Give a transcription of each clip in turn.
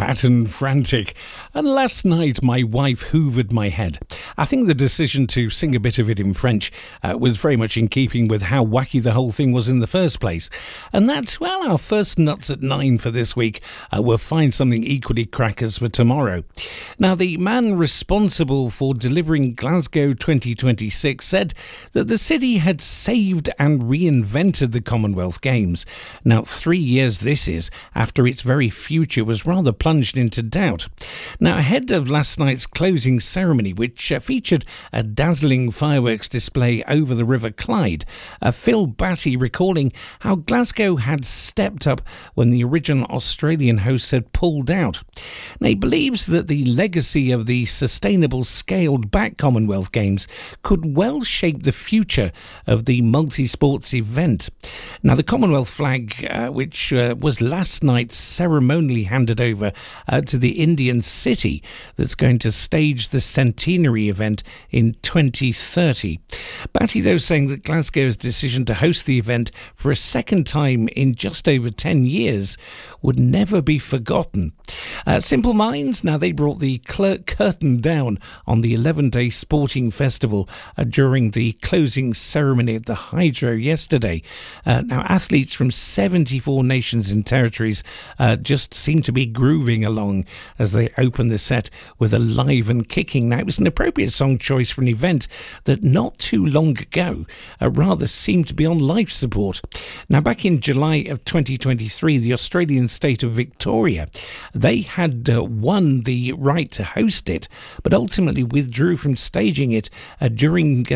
fat and frantic. And last night my wife hoovered my head. I think the decision to sing a bit of it in French was very much in keeping with how wacky the whole thing was in the first place. And that's, well, our first nuts at 9 for this week. We'll find something equally crackers for tomorrow. Now, the man responsible for delivering Glasgow 2026 said that the city had saved and reinvented the Commonwealth Games. Now, 3 years this is after its very future was rather plunged into doubt. Now, ahead of last night's closing ceremony, which featured a dazzling fireworks display over the River Clyde, Phil Batty recalling how Glasgow had stepped up when the original Australian hosts had pulled out. Now, he believes that the legacy of the sustainable scaled-back Commonwealth Games could well shape the future of the multi-sports event. Now, the Commonwealth flag, which was last night ceremonially handed over to the Indian city that's going to stage the centenary event in 2030. Batty, though, saying that Glasgow's decision to host the event for a second time in just over 10 years would never be forgotten. Simple Minds, now they brought the curtain down on the 11-day sporting festival during the closing ceremony at the Hydro yesterday. Now, athletes from 74 nations and territories just seem to be grooving along as they open the set with Alive and Kicking. Now, it was an appropriate song choice for an event that not too long ago rather seemed to be on life support. Now, back in July of 2023, the Australian state of Victoria, they had won the right to host it, but ultimately withdrew from staging it during,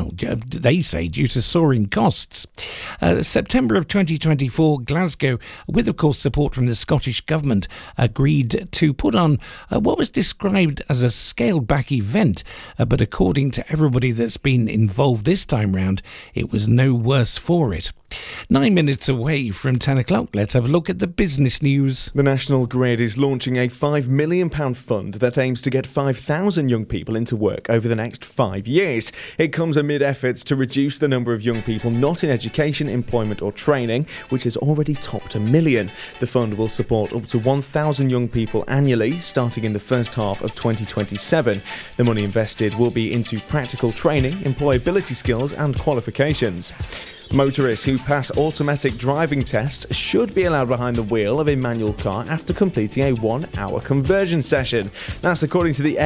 they say, due to soaring costs. September of 2024, Glasgow, with of course support from the Scottish Government, agreed to put on what was described as a scaled-back event, but according to everybody that's been involved this time round, it was no worse for it. 9 minutes away from 10 o'clock, let's have a look at the business news. The National Grid is launching a £5 million fund that aims to get 5,000 young people into work over the next 5 years. It comes amid efforts to reduce the number of young people not in education, employment or training, which has already topped 1 million. The fund will support up to 1,000 young people annually, starting in the first half of 2027. The money invested will be into practical training, employability skills and qualifications. Motorists who pass automatic driving tests should be allowed behind the wheel of a manual car after completing a 1-hour conversion session. That's according to the